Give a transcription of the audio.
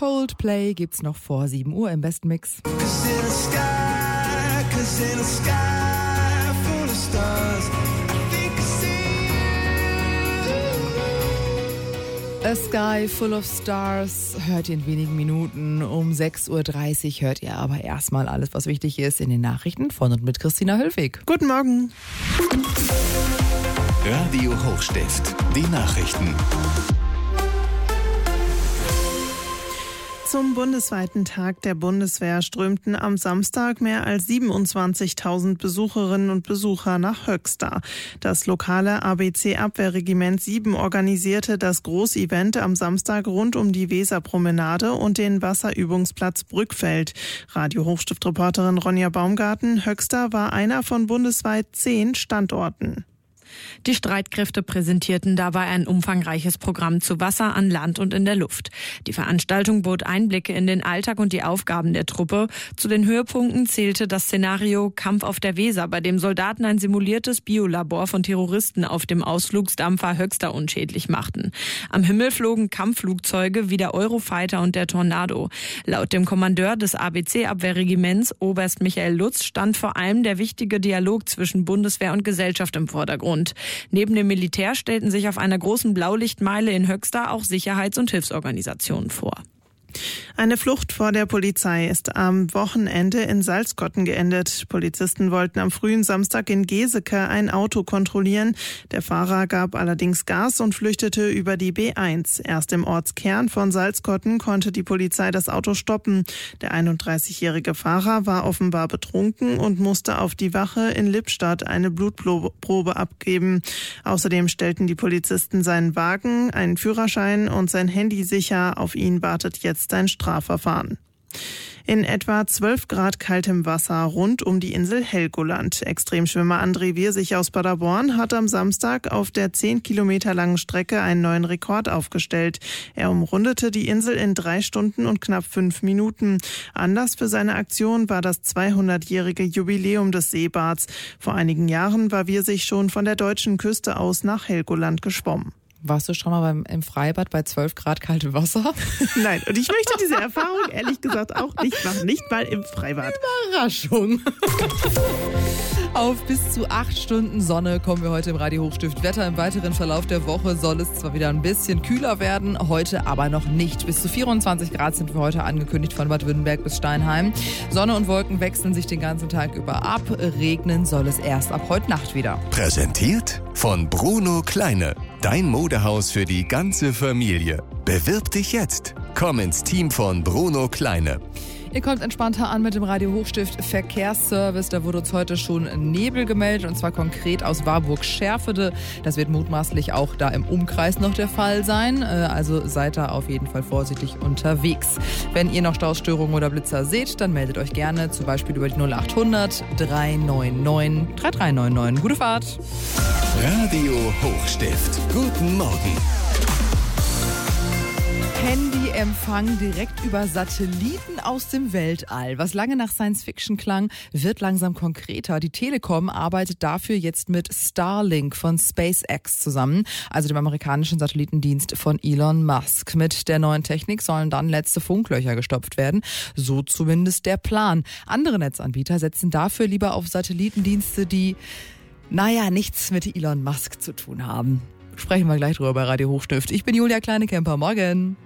Coldplay gibt's noch vor 7 Uhr im besten Mix. A Sky Full of Stars hört ihr in wenigen Minuten. Um 6.30 Uhr hört ihr aber erstmal alles, was wichtig ist in den Nachrichten von und mit Christina Hülfig. Guten Morgen. Radio Hochstift, die Nachrichten. Zum bundesweiten Tag der Bundeswehr strömten am Samstag mehr als 27.000 Besucherinnen und Besucher nach Höxter. Das lokale ABC-Abwehrregiment 7 organisierte das Großevent am Samstag rund um die Weserpromenade und den Wasserübungsplatz Brückfeld. Radio Hochstift-Reporterin Ronja Baumgarten: Höxter war einer von bundesweit 10 Standorten. Die Streitkräfte präsentierten dabei ein umfangreiches Programm zu Wasser, an Land und in der Luft. Die Veranstaltung bot Einblicke in den Alltag und die Aufgaben der Truppe. Zu den Höhepunkten zählte das Szenario Kampf auf der Weser, bei dem Soldaten ein simuliertes Biolabor von Terroristen auf dem Ausflugsdampfer Höxter unschädlich machten. Am Himmel flogen Kampfflugzeuge wie der Eurofighter und der Tornado. Laut dem Kommandeur des ABC-Abwehrregiments, Oberst Michael Lutz, stand vor allem der wichtige Dialog zwischen Bundeswehr und Gesellschaft im Vordergrund. Neben dem Militär stellten sich auf einer großen Blaulichtmeile in Höxter auch Sicherheits- und Hilfsorganisationen vor. Eine Flucht vor der Polizei ist am Wochenende in Salzkotten geendet. Polizisten wollten am frühen Samstag in Geseke ein Auto kontrollieren. Der Fahrer gab allerdings Gas und flüchtete über die B1. Erst im Ortskern von Salzkotten konnte die Polizei das Auto stoppen. Der 31-jährige Fahrer war offenbar betrunken und musste auf die Wache in Lippstadt eine Blutprobe abgeben. Außerdem stellten die Polizisten seinen Wagen, einen Führerschein und sein Handy sicher. Auf ihn wartet jetzt ein Strafverfahren. In etwa 12 Grad kaltem Wasser rund um die Insel Helgoland. Extremschwimmer André Wirsig aus Paderborn hat am Samstag auf der 10 Kilometer langen Strecke einen neuen Rekord aufgestellt. Er umrundete die Insel in 3 Stunden und knapp 5 Minuten. Anlass für seine Aktion war das 200-jährige Jubiläum des Seebads. Vor einigen Jahren war Wirsig schon von der deutschen Küste aus nach Helgoland geschwommen. Warst du schon mal im Freibad bei 12 Grad kaltem Wasser? Nein, und ich möchte diese Erfahrung ehrlich gesagt auch nicht machen, nicht mal im Freibad. Überraschung. Auf bis zu 8 Stunden Sonne kommen wir heute im Radio Hochstift. Wetter im weiteren Verlauf der Woche soll es zwar wieder ein bisschen kühler werden, heute aber noch nicht. Bis zu 24 Grad sind wir heute angekündigt von Bad Württemberg bis Steinheim. Sonne und Wolken wechseln sich den ganzen Tag über ab. Regnen soll es erst ab heute Nacht wieder. Präsentiert von Bruno Kleine. Dein Modehaus für die ganze Familie. Bewirb dich jetzt. Komm ins Team von Bruno Kleine. Ihr kommt entspannter an mit dem Radio Hochstift Verkehrsservice. Da wurde uns heute schon Nebel gemeldet, und zwar konkret aus Warburg-Schärfede. Das wird mutmaßlich auch da im Umkreis noch der Fall sein. Also seid da auf jeden Fall vorsichtig unterwegs. Wenn ihr noch Staustörungen oder Blitzer seht, dann meldet euch gerne, zum Beispiel über die 0800 399 3399. Gute Fahrt! Radio Hochstift. Guten Morgen. Handyempfang direkt über Satelliten aus dem Weltall. Was lange nach Science-Fiction klang, wird langsam konkreter. Die Telekom arbeitet dafür jetzt mit Starlink von SpaceX zusammen, also dem amerikanischen Satellitendienst von Elon Musk. Mit der neuen Technik sollen dann letzte Funklöcher gestopft werden. So zumindest der Plan. Andere Netzanbieter setzen dafür lieber auf Satellitendienste, die, nichts mit Elon Musk zu tun haben. Sprechen wir gleich drüber bei Radio Hochstift. Ich bin Julia Kleinekemper. Morgen.